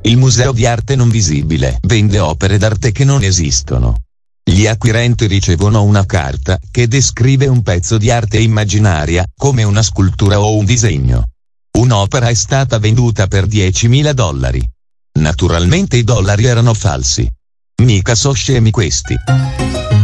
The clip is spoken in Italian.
Il Museo di Arte Non Visibile vende opere d'arte che non esistono. Gli acquirenti ricevono una carta che descrive un pezzo di arte immaginaria, come una scultura o un disegno. Un'opera è stata venduta per $10.000. Naturalmente i dollari erano falsi. Mica so scemi questi.